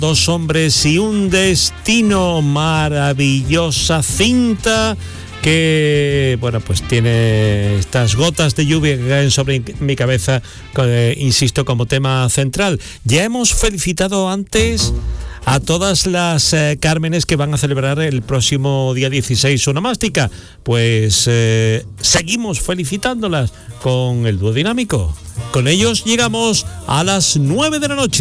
Dos hombres y un destino, maravillosa cinta que, bueno, pues tiene estas gotas de lluvia que caen sobre mi cabeza, insisto, como tema central. Ya hemos felicitado antes a todas las Cármenes que van a celebrar el próximo día 16 su onomástica. Pues seguimos felicitándolas con el dúo dinámico. Con ellos llegamos a las 9 de la noche.